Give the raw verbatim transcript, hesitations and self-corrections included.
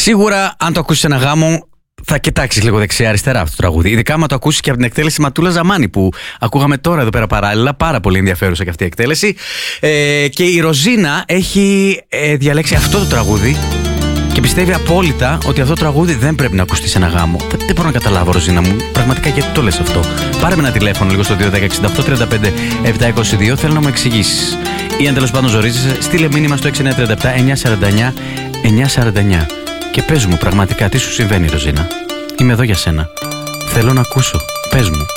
Σίγουρα, αν το ακούσεις σε ένα γάμο, θα κοιτάξεις λίγο δεξιά-αριστερά αυτό το τραγούδι. Ειδικά άμα το ακούσεις και από την εκτέλεση Ματούλα Ζαμάνη, που ακούγαμε τώρα εδώ πέρα παράλληλα. Πάρα πολύ ενδιαφέρουσα και αυτή η εκτέλεση. Ε, και η Ροζίνα έχει ε, διαλέξει αυτό το τραγούδι και πιστεύει απόλυτα ότι αυτό το τραγούδι δεν πρέπει να ακουστεί σε ένα γάμο. Δεν, δεν μπορώ να καταλάβω, Ροζίνα μου, πραγματικά γιατί το λες αυτό. Πάρε με ένα τηλέφωνο λίγο στο δύο ένα μηδέν εξήντα οκτώ τριάντα πέντε επτακόσια είκοσι δύο. Θέλω να μου εξηγήσεις. Ή αν τέλος πάντων ζορίζεσαι, στείλε μήνυμα στο έξι εννιά τρία επτά εννιά σαράντα εννιά εννιά σαράντα εννιά. Και πες μου πραγματικά τι σου συμβαίνει, Ροζίνα. Είμαι εδώ για σένα. Θέλω να ακούσω. Πες μου.